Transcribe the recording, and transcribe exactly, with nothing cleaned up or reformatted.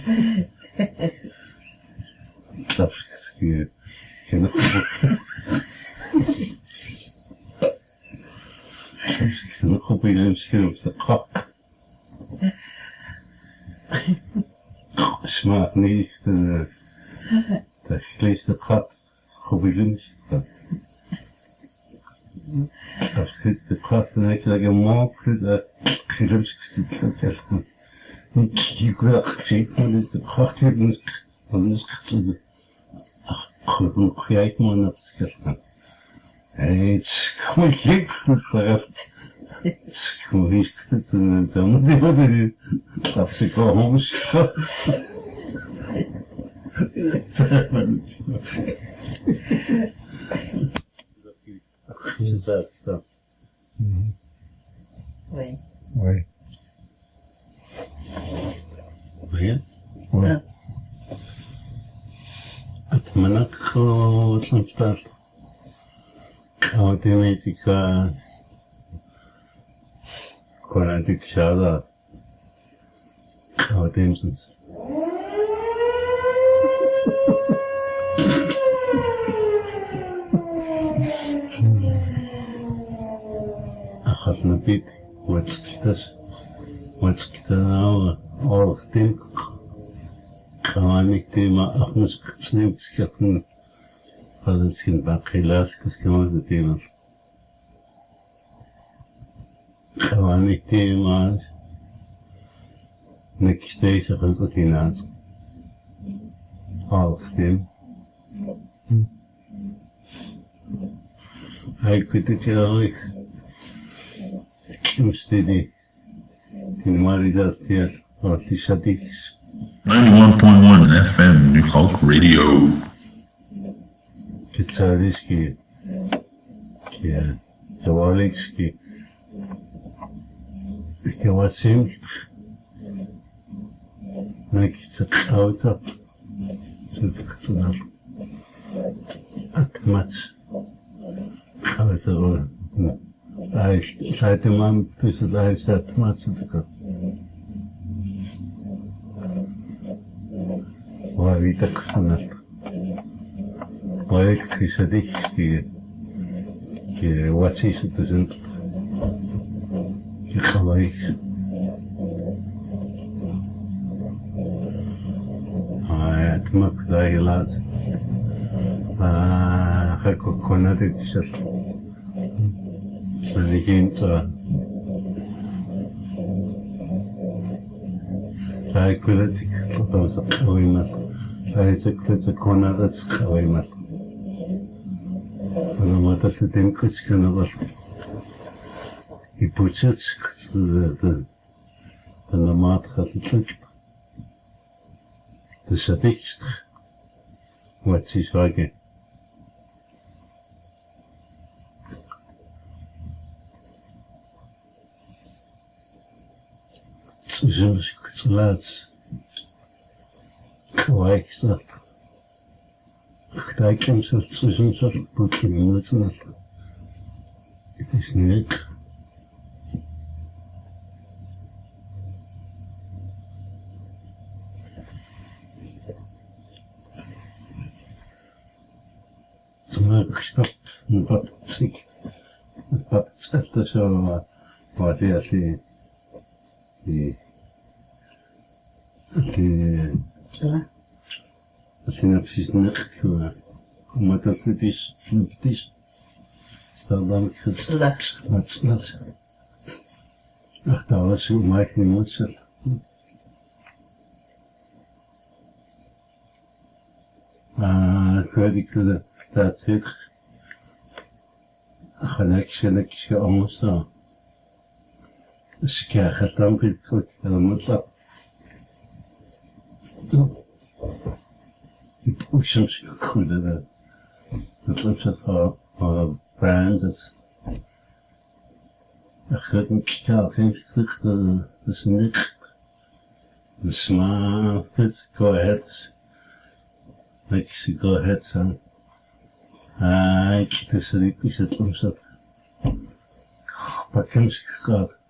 Klapski. Klapski nog bij hem schillen op de kop. Smaak niet. Dat vlees de kop. Gebiedend. Als het de kop dan heeft hij een maak. Dat Klapski zit. Ik wil gezegd, maar dat is de kop. Anders gaat het. Genoeg jij maar naar het het kan ik niet het het kan ik niet het dan die wat er dat ze komen schat Oui. Oui. Oui. Oui. أتمنى تنفتح أوتوماتيك كوناتيك شاذا أوتوماتيك أخذنا بيت واتسكتش واتسكتنا أورختين كوانيك تيما أخنس كتسنيم كتكتن فالسكين باقي لاس كتكوان تيما كوانيك تيما نكشتيش خلطتي ناس أختين هاي كنت كلاويك كمستدي تنماري داستيال واتي شديكس ninety-one point one F M New Hulk Radio. Kitsariski, Kia, Zawalski, Kiwasim, Nakitsa Auto, Sudkatsuna, Atmat, Auto, I tried to mom to say that Matsuka. Why так нас? Why кричадик ки ки вачи сутужен ки хавай. А тмак дайлаз. А хако конадик шат. Манигинца. Сайкулатик потомса оймас. Сайкулатик конадат оймас. Но мата се тем кучка на вас. И пучат да да на мат хасит. Да шатикст. Вот си шаге. Слушай, слаз. Квайкса. Хтайкем се слушай, что покинуться нас. Это снег. Смак, что не попцик. Попцик, то что вот если и и Als je nou precies net maar dat het is, het is, stel dan ik het Slaps. het slaps. Ach, dat was zo maak niet moet zetten. Ah, ik weet ik dat dat het gelijk gelijk je anders dan. Dus ik ga het dan weer terug en dan moet dat. Ik push soms goed dat dat loopt het voor voor brand dat ik ga niet kijken geen stuk dat is niet de smaak het go ahead like go ahead son ah ik dus ik is het soms dat pak hem